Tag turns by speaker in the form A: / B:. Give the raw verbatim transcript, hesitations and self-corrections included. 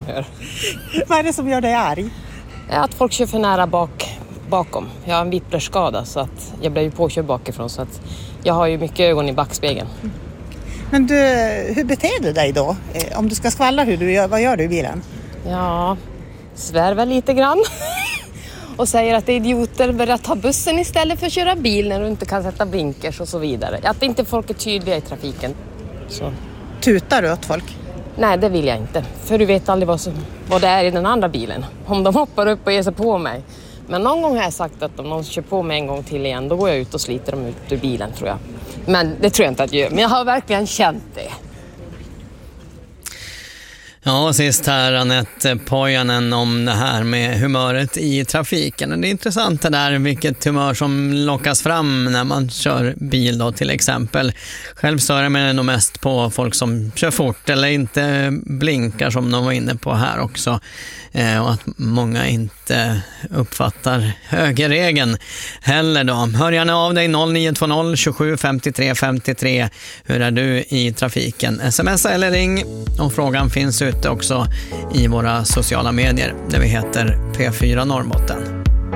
A: hör.
B: Vad är det som gör dig arg?
A: Att folk kör för nära bak, bakom. Jag har en vipplerskada så att jag blev ju påkörd bakifrån så att jag har ju mycket ögon i backspegeln.
B: Men du, hur beter du dig då? Om du ska skvallra, hur du gör, vad gör du i bilen?
A: Ja, svärvar lite grann. Och säger att det är idioter börjar ta bussen istället för att köra bil när du inte kan sätta blinkers och så vidare. Att inte folk är tydliga i trafiken. Så.
B: Tutar du åt folk?
A: Nej, det vill jag inte. För du vet aldrig vad, som, vad det är i den andra bilen. Om de hoppar upp och ger sig på mig. Men någon gång har jag sagt att om någon kör på mig en gång till igen, då går jag ut och sliter dem ut ur bilen, tror jag. Men det tror jag inte att jag gör. Men jag har verkligen känt det.
C: Ja, sist här Anette Pojanen om det här med humöret i trafiken. Det är intressant det där vilket humör som lockas fram när man kör bil då till exempel. Själv stör jag mig nog mest på folk som kör fort eller inte blinkar som de var inne på här också. Eh, och att många inte uppfattar högerregeln heller då. Hör gärna av dig noll nio två noll tjugosju femtiotre femtiotre. Hur är du i trafiken? Smsa eller ring. Och frågan finns ute också i våra sociala medier där vi heter P fyra Norrbotten.